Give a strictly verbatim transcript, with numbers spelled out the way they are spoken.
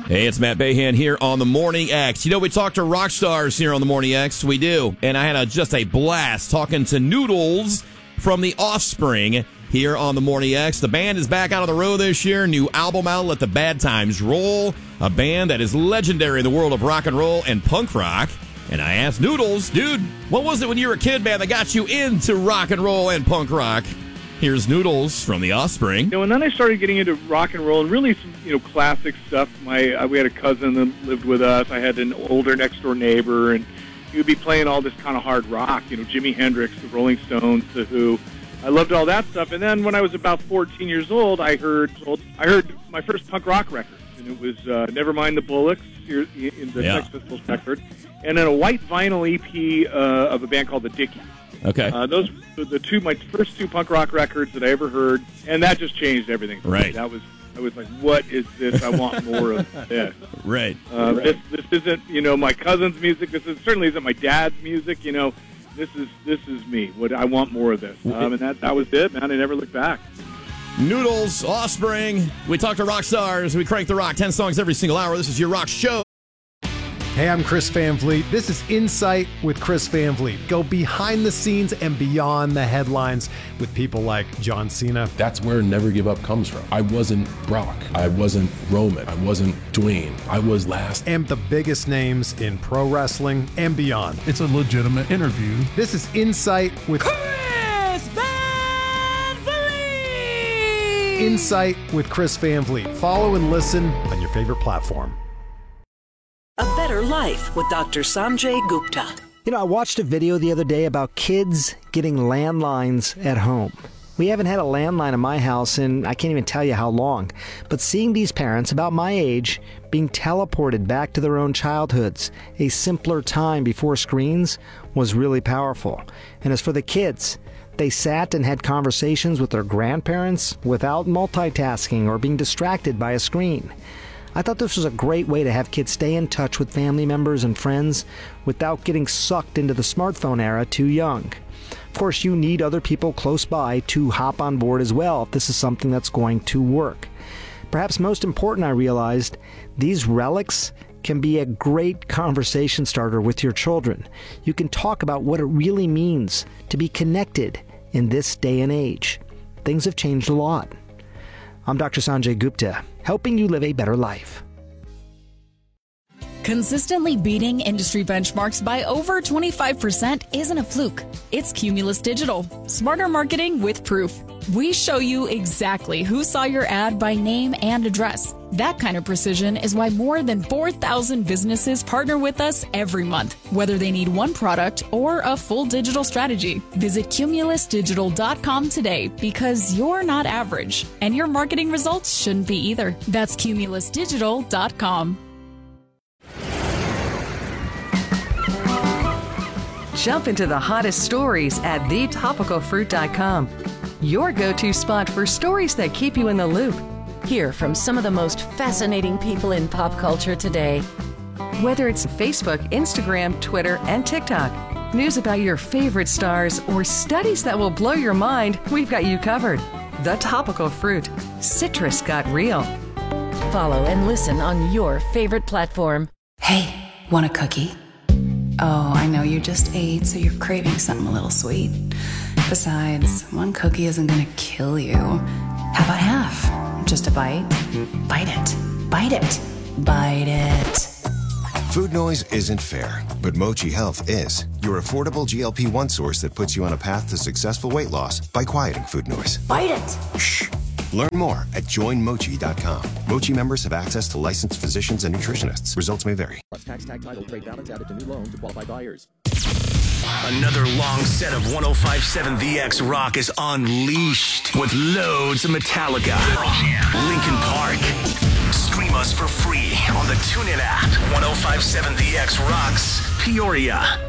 Hey, it's Matt Behan here on the Morning X. You know, we talk to rock stars here on the Morning X. We do. And I had a, just a blast talking to Noodles from The Offspring here on the Morning X. The band is back out on the road this year. New album out, Let the Bad Times Roll. A band that is legendary in the world of rock and roll and punk rock. And I asked Noodles, dude, what was it when you were a kid, man, that got you into rock and roll and punk rock? Here's Noodles from The Offspring. You know, and then I started getting into rock and roll and really some, you know, classic stuff. My uh, we had a cousin that lived with us. I had an older next door neighbor, and he would be playing all this kind of hard rock. You know, Jimi Hendrix, the Rolling Stones, the Who. I loved all that stuff. And then when I was about fourteen years old, I heard well, I heard my first punk rock record, and it was uh, Nevermind the Bollocks, here in the yeah. Sex Pistols record, and then a white vinyl E P uh, of a band called the Dickies. Okay. Uh, those were the two, my first two punk rock records that I ever heard, and that just changed everything. For right. me. That was, I was like, what is this? I want more of this. Right. Uh, right. This, this isn't, you know, my cousin's music. This is certainly isn't my dad's music. You know, this is this is me. What I want more of this, um, and that that was it, man. I never looked back. Noodles, Offspring. We talk to rock stars. We crank the rock. Ten songs every single hour. This is your rock show. Hey, I'm Chris Van Vliet. This is Insight with Chris Van Vliet. Go behind the scenes and beyond the headlines with people like John Cena. That's where Never Give Up comes from. I wasn't Brock. I wasn't Roman. I wasn't Dwayne. I was last. And the biggest names in pro wrestling and beyond. It's a legitimate interview. This is Insight with Chris Van Vliet. Insight with Chris Van Vliet. Follow and listen on your favorite platform. A Better Life with Doctor Sanjay Gupta. You know, I watched a video the other day about kids getting landlines at home. We haven't had a landline in my house in I can't even tell you how long. But seeing these parents about my age being teleported back to their own childhoods, a simpler time before screens, was really powerful. And as for the kids, they sat and had conversations with their grandparents without multitasking or being distracted by a screen. I thought this was a great way to have kids stay in touch with family members and friends without getting sucked into the smartphone era too young. Of course, you need other people close by to hop on board as well if this is something that's going to work. Perhaps most important, I realized, these relics can be a great conversation starter with your children. You can talk about what it really means to be connected in this day and age. Things have changed a lot. I'm Doctor Sanjay Gupta, helping you live a better life. Consistently beating industry benchmarks by over twenty-five percent isn't a fluke. It's Cumulus Digital. Smarter marketing with proof. We show you exactly who saw your ad by name and address. That kind of precision is why more than four thousand businesses partner with us every month, whether they need one product or a full digital strategy. Visit cumulus digital dot com today because you're not average, and your marketing results shouldn't be either. That's cumulus digital dot com. Jump into the hottest stories at the topical fruit dot com. Your go-to spot for stories that keep you in the loop. Hear from some of the most fascinating people in pop culture today. Whether it's Facebook, Instagram, Twitter, and TikTok, news about your favorite stars, or studies that will blow your mind, we've got you covered. The Topical Fruit. Citrus got real. Follow and listen on your favorite platform. Hey, want a cookie? Oh, I know you just ate, so you're craving something a little sweet. Besides, one cookie isn't gonna kill you. How about half? Just a bite? Bite it. Bite it. Bite it. Food noise isn't fair, but Mochi Health is. Your affordable G L P one source that puts you on a path to successful weight loss by quieting food noise. Bite it. Shh. Learn more at join mochi dot com. Mochi members have access to licensed physicians and nutritionists. Results may vary. Tax tag title trade balance added to new loan to qualified buyers. Another long set of ten fifty-seven The X Rock is unleashed with loads of Metallica, Linkin Park. Stream us for free on the TuneIn app. ten fifty-seven The X Rocks, Peoria.